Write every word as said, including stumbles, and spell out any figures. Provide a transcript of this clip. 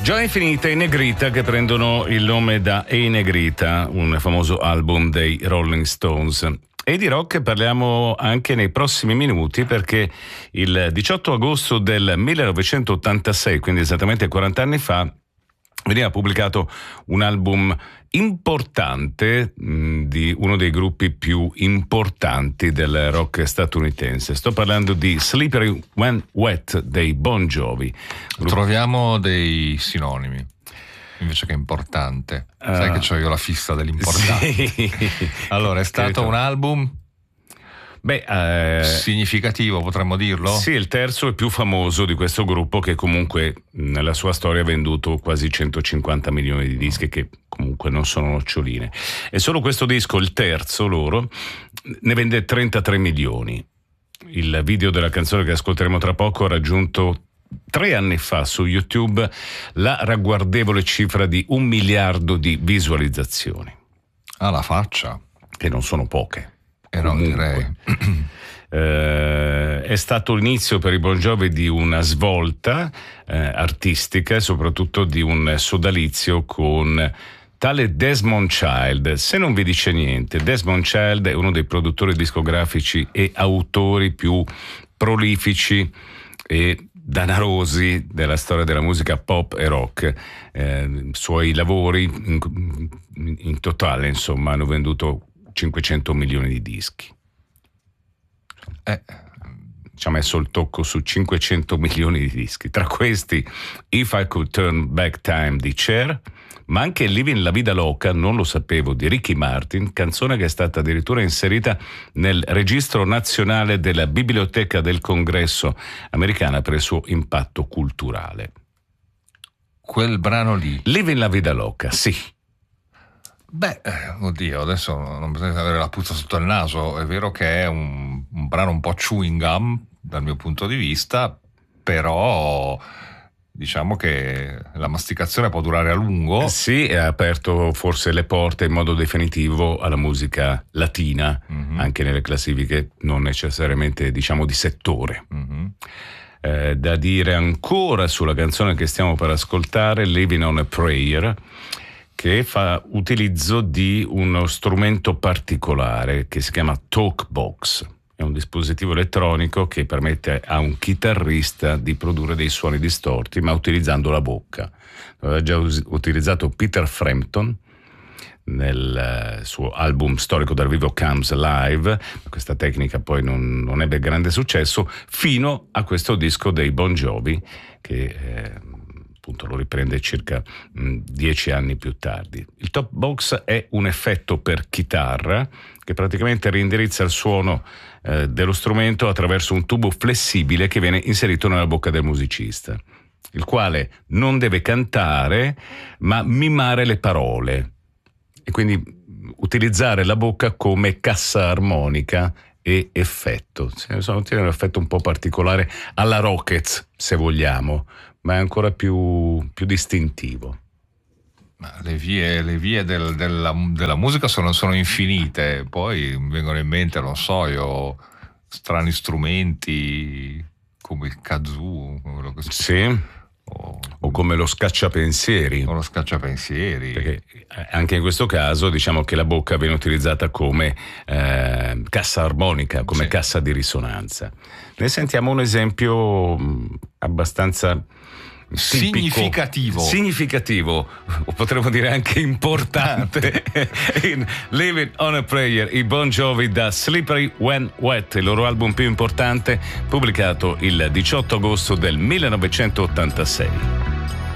Gioia infinita e Negrita, che prendono il nome da E Negrita, un famoso album dei Rolling Stones. E di rock parliamo anche nei prossimi minuti, perché il diciotto agosto del millenovecentottantasei, quindi esattamente quaranta anni fa, veniva pubblicato un album importante mh, di uno dei gruppi più importanti del rock statunitense. Sto parlando di Slippery When Wet dei Bon Jovi. Troviamo dei sinonimi invece che importante. Uh, Sai che c'ho io la fissa dell'importante. Sì. Allora, è stato un album Beh, eh, significativo, potremmo dirlo? Sì, il terzo e più famoso di questo gruppo, che comunque nella sua storia ha venduto quasi centocinquanta milioni di dischi, che comunque non sono noccioline. E solo questo disco, il terzo loro, ne vende trentatré milioni. Il video della canzone che ascolteremo tra poco ha raggiunto tre anni fa su YouTube la ragguardevole cifra di un miliardo di visualizzazioni. Alla faccia. Che non sono poche. Eh no, direi. eh, è stato l'inizio per i Bon Jovi di una svolta eh, artistica e soprattutto di un sodalizio con tale Desmond Child. Se non vi dice niente, Desmond Child è uno dei produttori discografici e autori più prolifici e danarosi della storia della musica pop e rock. Eh, suoi lavori in, in totale, insomma, hanno venduto cinquecento milioni di dischi. Eh. Ci ha messo il tocco su cinquecento milioni di dischi. Tra questi If I Could Turn Back Time di Cher, ma anche Living la Vida Loca, non lo sapevo, di Ricky Martin, canzone che è stata addirittura inserita nel registro nazionale della Biblioteca del Congresso americana per il suo impatto culturale. Quel brano lì. Living la Vida Loca, sì. Beh, oddio, adesso non bisogna avere la puzza sotto il naso. È vero che è un, un brano un po' chewing gum dal mio punto di vista, però diciamo che la masticazione può durare a lungo. Sì, ha aperto forse le porte in modo definitivo alla musica latina, mm-hmm. anche nelle classifiche non necessariamente, diciamo, di settore. Mm-hmm. Eh, da dire ancora sulla canzone che stiamo per ascoltare, Living on a Prayer, che fa utilizzo di uno strumento particolare che si chiama Talkbox. È un dispositivo elettronico che permette a un chitarrista di produrre dei suoni distorti, ma utilizzando la bocca. L'aveva già us- utilizzato Peter Frampton nel uh, suo album storico dal vivo Comes Live. Questa tecnica poi non, non ebbe grande successo, fino a questo disco dei Bon Jovi, che eh, appunto lo riprende circa mh, dieci anni più tardi. Il Top Box è un effetto per chitarra che praticamente rindirizza il suono eh, dello strumento attraverso un tubo flessibile che viene inserito nella bocca del musicista, il quale non deve cantare ma mimare le parole e quindi utilizzare la bocca come cassa armonica e effetto. Tiene un effetto un po' particolare alla Rockets, se vogliamo, ma è ancora più, più distintivo. Ma le vie, le vie del, della, della musica sono, sono infinite, poi mi vengono in mente, non so io, strani strumenti come il kazoo, quello che sì, o, o come lo scacciapensieri. O lo scacciapensieri. Perché anche in questo caso diciamo che la bocca viene utilizzata come eh, cassa armonica, come sì. cassa di risonanza. Ne sentiamo un esempio abbastanza tipico, significativo significativo o potremmo dire anche importante. In Living on a Prayer, i Bon Jovi da Slippery When Wet, il loro album più importante, pubblicato il diciotto agosto del millenovecentottantasei.